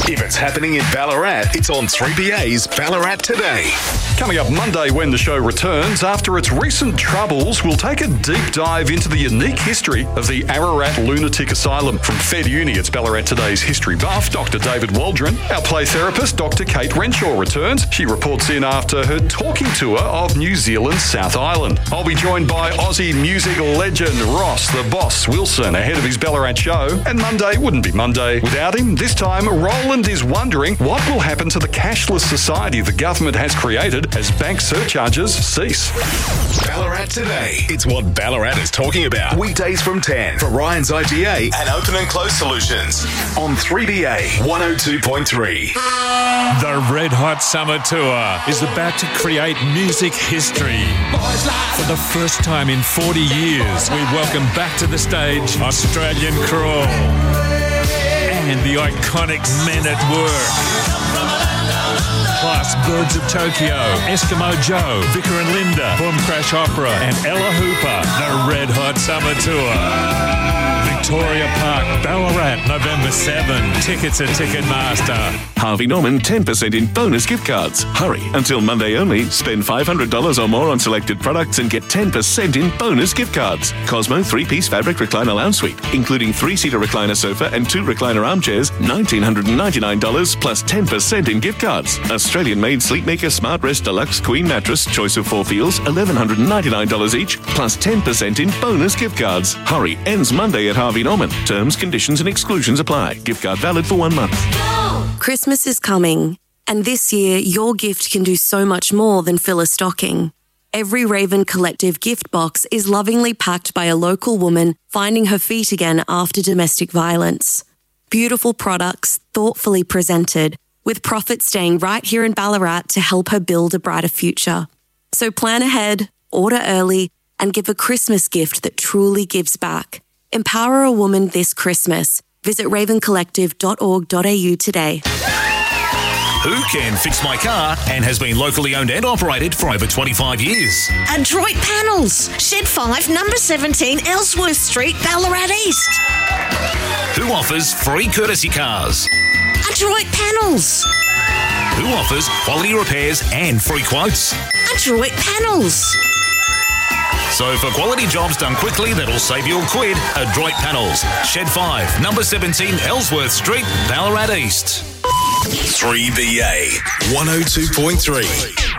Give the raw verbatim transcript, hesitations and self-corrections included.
If it's happening in Ballarat, it's on three B A's Ballarat Today. Coming up Monday when the show returns, after its recent troubles, we'll take a deep dive into the unique history of the Ararat Lunatic Asylum. From Fed Uni, it's Ballarat Today's history buff, Doctor David Waldron. Our play therapist, Doctor Kate Renshaw, returns. She reports in after her talking tour of New Zealand's South Island. I'll be joined by Aussie music legend Ross the Boss Wilson ahead of his Ballarat show. And Monday wouldn't be Monday without him. This time, Roland is wondering what will happen to the cashless society the government has created as bank surcharges cease. Ballarat Today. It's what Ballarat is talking about. Weekdays from ten for Ryan's I G A and Open and Close Solutions on three B A one oh two point three. The Red Hot Summer Tour is about to create music history. For the first time in forty years, we welcome back to the stage Australian Crawl and the iconic Men at Work. Plus Birds of Tokyo, Eskimo Joe, Vicar and Linda, Boom Crash Opera and Ella Hooper. The Red Hot Summer Tour. Victoria Park, Ballarat, November seventh. Tickets at Ticketmaster. Harvey Norman, ten percent in bonus gift cards. Hurry, until Monday only. Spend five hundred dollars or more on selected products and get ten percent in bonus gift cards. Cosmo three-piece fabric recliner lounge suite, including three-seater recliner sofa and two recliner armchairs, one thousand nine hundred ninety-nine dollars plus ten percent in gift cards. Australian-made Sleepmaker Smart Rest Deluxe Queen Mattress, choice of four feels, one thousand one hundred ninety-nine dollars each, plus ten percent in bonus gift cards. Hurry, ends Monday at Harvey Norman. Terms, conditions and exclusions apply. Gift card valid for one month. Christmas is coming, and this year your gift can do so much more than fill a stocking. Every Raven Collective gift box is lovingly packed by a local woman finding her feet again after domestic violence. Beautiful products, thoughtfully presented, with profit staying right here in Ballarat to help her build a brighter future. So plan ahead, order early, and give a Christmas gift that truly gives back. Empower a woman this Christmas. Visit raven collective dot org dot a u today. Who can fix my car and has been locally owned and operated for over twenty-five years? Adroit Panels, Shed five, number seventeen, Ellsworth Street, Ballarat East. Who offers free courtesy cars? Adroit Panels. Who offers quality repairs and free quotes? Adroit Panels. So for quality jobs done quickly that'll save you a quid, Adroit Panels, Shed five, number seventeen, Ellsworth Street, Ballarat East. three B A one oh two point three.